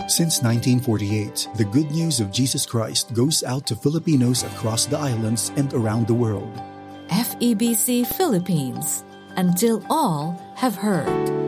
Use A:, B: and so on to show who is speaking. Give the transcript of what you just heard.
A: Since 1948, the good news of Jesus Christ goes out to Filipinos across the islands and around the world.
B: FEBC Philippines, until all have heard.